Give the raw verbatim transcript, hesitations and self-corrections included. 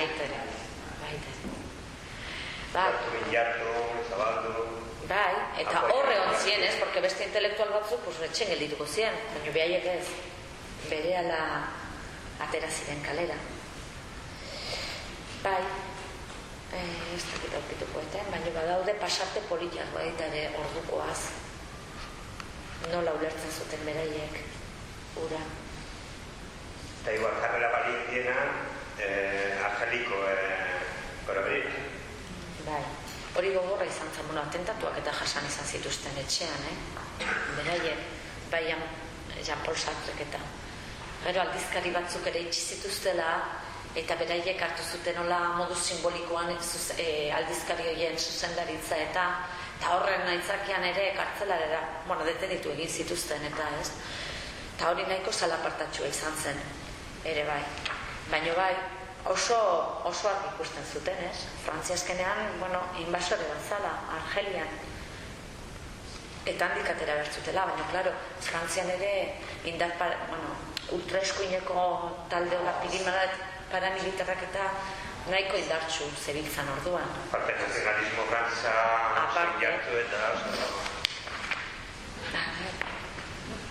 Baitere, baitere. Bai, eta horre ontzien ez, porque beste intelektual batzuk, pues, retxen geldituko zien, baina behaiek ez, bere ala atera ziren kalera. Bai, ez dakit aurkituko eta, baina badaude pasarte politiak baita ere ordukoaz. Nola ulertzen zuten beraiek, ura. Eta igual jarrera balientiena, Angeliko, Korabrik. Bai, hori gogorra izan zen, bueno, atentatuak eta jasan izan zituzten etxean, eh? Beraiek, bai Jean-Paul Sartrek eta. Gero aldizkari batzuk ere itxi zituztela, eta beraiek hartu zuten hola modu simbolikoan e, aldizkari horien zuzendaritza eta eta horren aitzakian ere kartzelara, bueno, detenitu egin zituzten eta ez. Eta hori nahiko zalapartatxua izan zen, ere bai. Baina bai, oso osoak ikusten zuten, ez? Frantzia azkenean, bueno, inbasore bat zala, Argelian. Eta handik atera bertzutela, baina, klaro, Frantzian ere indar, bueno, ultraeskuineko talde hola pirimarat paramilitarrak eta nahiko indartsu zebiltzan orduan. Aparte, nazionalismo frantza jartu eta...